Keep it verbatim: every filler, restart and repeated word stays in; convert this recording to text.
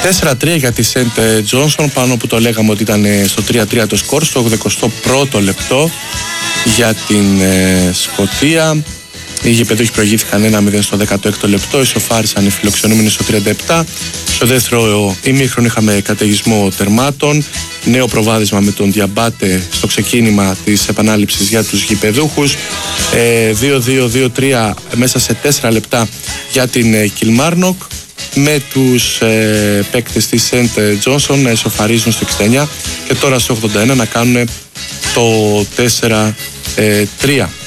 τέσσερα τρία για τη Σεντ Τζόνσον, πάνω που το λέγαμε ότι ήταν στο τρία τρία το σκορ, στο ογδοηκοστό πρώτο λεπτό για την ε, Σκωτία. Οι γηπεδούχοι προηγήθηκαν ένα μηδέν στο δέκατο έκτο λεπτό, ισοφάρισαν οι φιλοξενούμενοι στο τριάντα επτά. Στο δεύτερο ημίχρονο είχαμε καταιγισμό τερμάτων, νέο προβάδισμα με τον Διαμπάτε στο ξεκίνημα της επανάληψης για τους γηπεδούχους. δύο δύο δύο τρία μέσα σε τέσσερα λεπτά για την Κιλμάρνοκ, με τους ε, παίκτες της Σεντ Τζόνσον να ισοφαρίζουν στο εξήντα εννιά και τώρα στο ογδόντα ένα να κάνουν το τέσσερα τρία.